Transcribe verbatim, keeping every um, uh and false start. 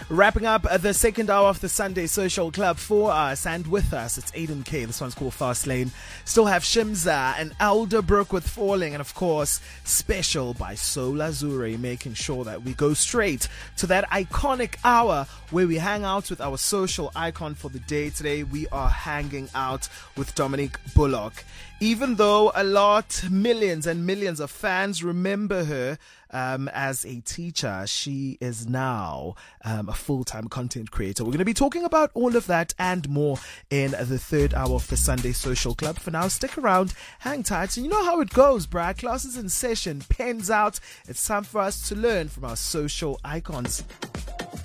Wrapping up the second hour of the Sunday Social Club for us and with us, it's Aiden K. This one's called Fast Lane. Still have Shimza and Elderbrook with Falling, and of course, Special by Soul Azure, making sure that we go straight to that iconic hour where we hang out with our social icon for the day. Today, we are hanging out with Dominique Bullock. Even though a lot, millions and millions of fans remember her um, as a teacher, she is now um, a full-time content creator. We're going to be talking about all of that and more in the third hour of the Sunday Social Club. For now, stick around, hang tight, and you know how it goes, bruh. Classes in session, pens out. It's time for us to learn from our social icons.